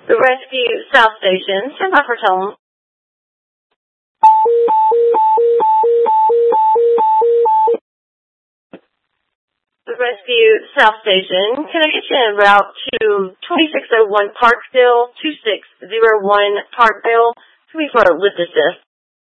The Rescue South Station, stand by for tone. The Rescue South Station, can I get you en route to 2601 Parkville, 2601 Parkville, 24 with assist.